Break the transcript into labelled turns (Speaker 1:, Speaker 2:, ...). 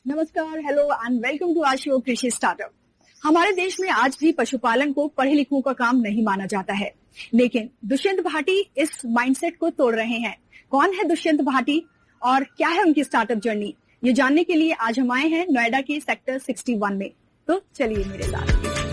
Speaker 1: नमस्कार, hello and welcome to our show कृषि startup. हमारे देश में आज भी पशुपालन को पढ़े लिखों का काम नहीं माना जाता है, लेकिन दुष्यंत भाटी इस माइंडसेट को तोड़ रहे हैं। कौन है दुष्यंत भाटी और क्या है उनकी स्टार्टअप जर्नी, ये जानने के लिए आज हम आए हैं नोएडा के सेक्टर 61 में। तो चलिए मेरे साथ।